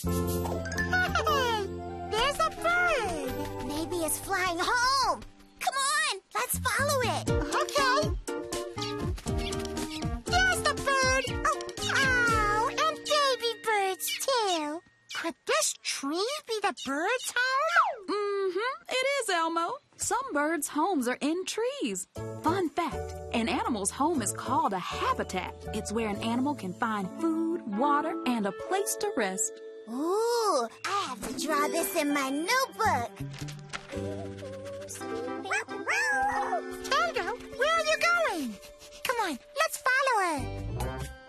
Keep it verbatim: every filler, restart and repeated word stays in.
Hey, there's a bird. Maybe it's flying home. Come on, let's follow it. Okay. There's the bird. Oh, oh, and baby birds, too. Could this tree be the bird's home? Mm-hmm, it is, Elmo. Some birds' homes are in trees. Fun fact, an animal's home is called a habitat. It's where an animal can find food, water, and a place to rest. Ooh, I have to draw this in my notebook. Tiger